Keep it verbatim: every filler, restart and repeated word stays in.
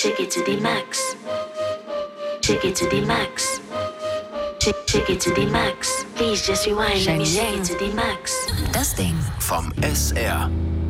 shake it to the max. Shake it to the max. Shake, shake it to the max. Please just rewind, let me shake it to the max. Das Ding vom S R.